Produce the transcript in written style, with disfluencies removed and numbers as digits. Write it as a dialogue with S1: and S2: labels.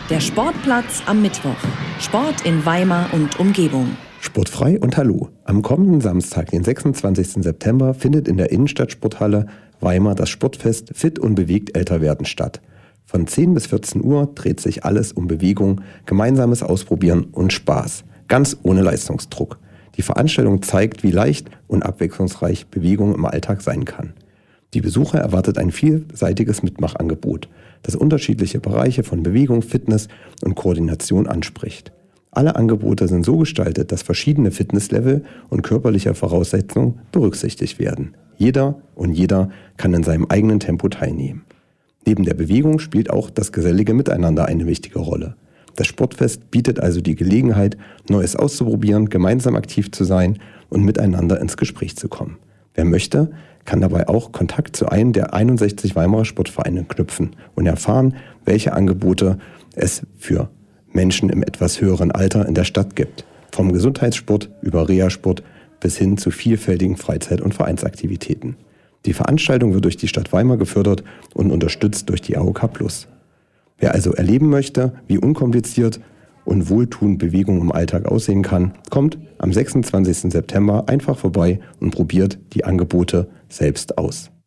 S1: Der Sportplatz am Mittwoch. Sport in Weimar und Umgebung.
S2: Sportfrei und Hallo. Am kommenden Samstag, den 26. September, findet in der Innenstadtsporthalle Weimar das Sportfest Fit und bewegt älter werden statt. Von 10 bis 14 Uhr dreht sich alles um Bewegung, gemeinsames Ausprobieren und Spaß. Ganz ohne Leistungsdruck. Die Veranstaltung zeigt, wie leicht und abwechslungsreich Bewegung im Alltag sein kann. Die Besucher erwartet ein vielseitiges Mitmachangebot, das unterschiedliche Bereiche von Bewegung, Fitness und Koordination anspricht. Alle Angebote sind so gestaltet, dass verschiedene Fitnesslevel und körperliche Voraussetzungen berücksichtigt werden. Jeder kann in seinem eigenen Tempo teilnehmen. Neben der Bewegung spielt auch das gesellige Miteinander eine wichtige Rolle. Das Sportfest bietet also die Gelegenheit, Neues auszuprobieren, gemeinsam aktiv zu sein und miteinander ins Gespräch zu kommen. Wer möchte, kann dabei auch Kontakt zu einem der 61 Weimarer Sportvereine knüpfen und erfahren, welche Angebote es für Menschen im etwas höheren Alter in der Stadt gibt. Vom Gesundheitssport über Reha-Sport bis hin zu vielfältigen Freizeit- und Vereinsaktivitäten. Die Veranstaltung wird durch die Stadt Weimar gefördert und unterstützt durch die AOK+. Wer also erleben möchte, wie unkompliziert und wohltuend Bewegung im Alltag aussehen kann, kommt am 26. September einfach vorbei und probiert die Angebote selbst aus.